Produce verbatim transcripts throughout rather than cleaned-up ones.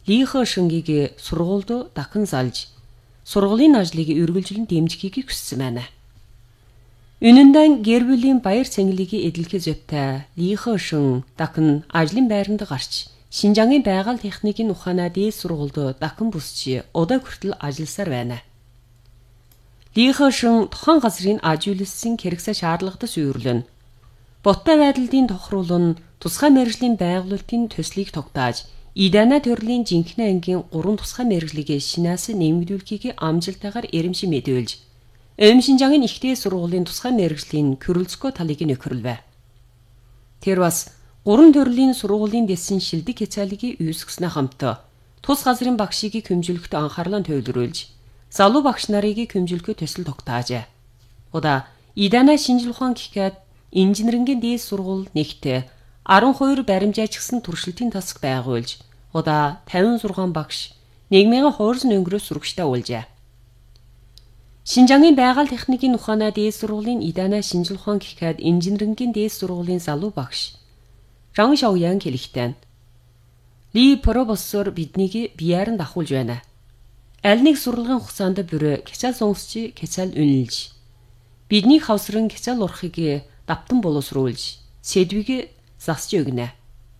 Лийнхэ шингийг сургуульд дахин салж, сургуулийн ажлыг үргэлжлэн дэмжихийг хүссэн байна. Үнэндээ гэр бүлийн баяр цэнгэлийг эдэлхий зүйтэй Лийнхэ шин дахин ажлын байранд гарч Шинжангийн байгаль техникийн ухаанаа дээд сургуульд дахин бүсч удаа хүртэл ажилласаар байна. Лийнхэ шин тухайн газрын аж үйлсийн хэрэгсээ шаардлагатас үйрлэн Боттой байдлын тохируулн тусгай мэргэжлийн байгуулалтын төслийг тогтоож, Идана төрлийн жинхэнэ ангийн гурван тусгай мэргэжлийг шинээс нэмэгдүүлэхийг амжилттайгаар эрэмшин мэдүүлж, Өмнө Шинжангийн ихтэй сургуулийн тусгай мэргэжлийн Кюрлцко талыг нөхөрлөв. Тэр бас гурван төрлийн сургуулийн дэсэн шилдэг хязгаарлыг үүсгэснээ хамт тус газрын багшийг хэмжүүлэхэд анхаарлаа төвлөрүүлж, залуу багш нарыг хэмжүүлэхэд төсөл тогтоожээ. Удаа Идана шинжлэх ухаан гэхэд инженерингийн дээд сургууль нэгт арван хоёр баримжаач гисэн туршилтын тасаг байгуулж, удаа тавин зургаан багш нэг мянган хуурсан өнгөрөөс сурагчтай уулжээ. Шинжангийн байгаль техникийн ухаанаа дээд сургуулийн Идана шинжлэх ухаан гэхэд инженерингийн дээд сургуулийн залуу багш Жан Шаоян хэлэхдээ Ли профессор биднийг бияар нь дахуулж байна. Аль нэг сурлагын хугацаанд бүр кячаал сонгосч кячаал үнэлж, бидний хавсран кячаал урахыг давтан боловсруулж, сэдвийг засч өгнө.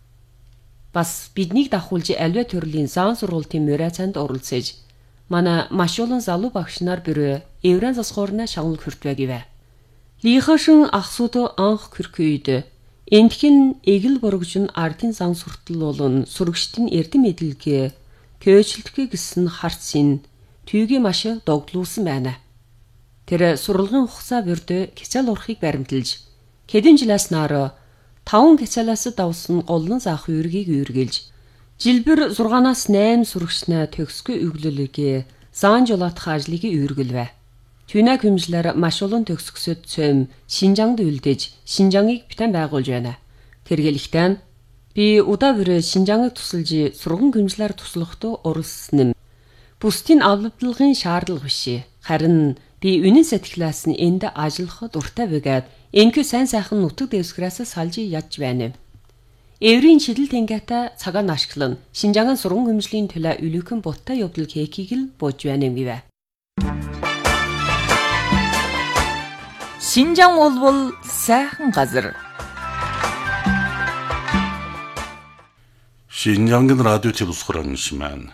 Бас биднийг дахуулж аливаа төрлийн зан сургуулийн мөрөөцөнд оролцож, манай маш олон залуу багш нар бүр еврен засхуурна шагнал хүртвэ гэвэ. Лийнхэ шин ахсууд анх хүрх үед Энтхэн эгэл боргожн ардын зан суртал болон сурагчдын эрдэм эдэлгээ көөчлөлтгөө гэсэн харцын түйгээ маш догдлуулсан байна. Тэр сурлагын хугацаа бүрдө кячаал урахыг баримталж, хэдэн жилээс наар таван кячаалаас давсан голлон заах үүргийг үүргэлж, жилбэр зургаанаас найман сурагчнаа төгсгөө өглөлөгийг заан жолоотох ажлыг үүргэлвэ. Түүнээ хэмжлэр маш олон төгсгсөд цөм Шинжангд үлдээж, Шинжангийг битэн байгуулж байна. Тэргэлэхдээ би удаа бүр Шинжангыг тусалж сурган хэмжлэр туслахад оролцсон юм. Бусдын авлагын шаардлага биш. Харин би үнэн сэтгэлээс нь энд ажиллахад дуртай байгаад энэхүү сайн сайхан нутаг дэвсгэрээс салж ядж байна. Эврийн шидэл тэнгата цагаан ашиглан Шинжангийн сурган хэмжлийн төлөө үлэхэн буттай явдал хийхийг л бууж байна юм гэвэ. Шинжан болбол сайхан газар. Шинжангийн радио телевизхорон шимэн.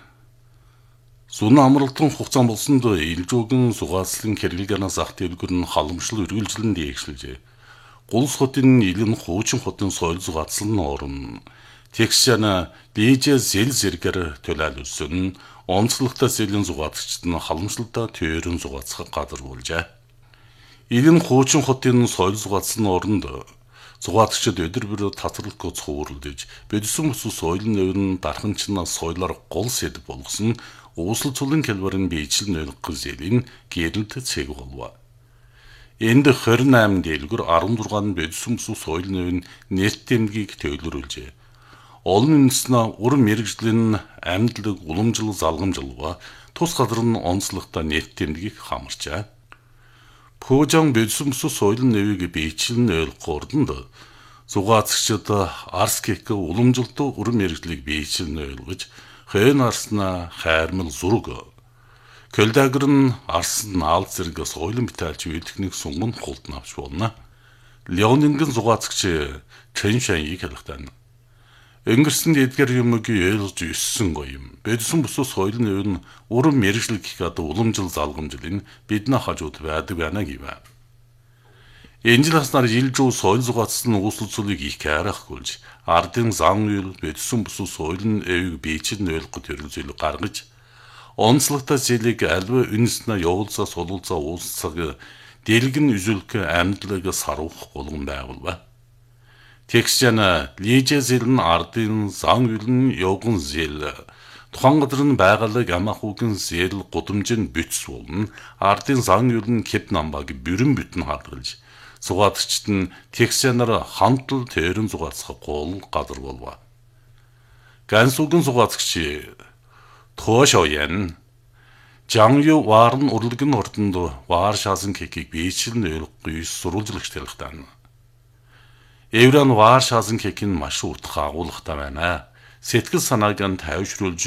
Сүн амралтын хугацаан болсонд илжүүгэн сугаацлын хэрэглэгэнээс ах дэлгүр нь халамжлал үргэлжлэн дээгшилжээ. Гулс хотын илэн хуучин хотын соёл сугаацлан орон Texana Лижэ зэл зэрэгэр төлөөлсөн онцлогтой зэлийн сугаацчид нь халамжлалтай төрөн сугаацах газар болжээ. Илэн хуучин хотын соёл сугаацлын оронд сугаацчид өдөр бүр татварлах цууралдж, бодсон бүс соёлын нойрон дарханчнаас соёлоор гол сэд болгосон ууслал цулын хэлбэрийн биечлэн ойлгох зэлийн гэрэлт цэг болов. Энд двадцать восемь дэлгүр sixteen бодсон бүс соёлын нойрон нэрт тэмдгийг төвлөрүүлжээ. Олон үндэснэ ур мэрэгжлийн амьдлаг уламжлал залгамжлал тус газар нь онцлогтой нэрт тэмдгийг хамарчаа. Пөөжан бодсон бүс соёлын нойрыг биечлэн ойлгох ордонд сугаацчид арскик уламжлалт ур мэрэгжлийг биечлэн ойлгож, хэн арснаа хайрмал зураг Көлдагэр нь арсан наал зэрэг соёлын битaalч үйл техник сунган хулт навч болно. Леонингэн сугаацгч Чэн Шаньийг хэлэхдээ өнгөрсөн эдгээр юмыг ойлгож өссөн гоём. Бодсон бүс соёлын нойр нь уран мэргэжил гэхэд уламжлал залгамжлал нь бидний хажууд байдаг байна гэвэ. Энэ жилээс нар жилжүү соёл сугаацсан ууслал цулыг их хайрахгүйж, ардын зан үйл бодсон бүс соёлын эвийг биечлэн ойлгох төрөлзөл гаргаж, онцлогтой зэлийг альва үнэснэ явуулсаа сулуулсаа уусцаг дэлгэн үзүүлэх амьдлыг саруулах болгон байгуулва. Texana Лижэ зэл нь ардын зан үйл нь явган зэл, тухайн газар нь байгалыг амахугэн зэл гудамжинд бүтс болно. Ардын зан үйл нь кеп намбаг бүрэн бүтэн хадгалж, сугаацчид нь Texanаар хамтл тэрэн сугаацах гол газар болов. Гансугэн сугаацгч Тоо Шаоян Жангю варн урлыгын ордонд вар шаасан кекийг биечлэн ойлгохгүй сурвалжлагч талхтана. Эвран вар шаасан кекийн маш утга агуулгатай байна. Сэтгэл санааг нь тайвшруулж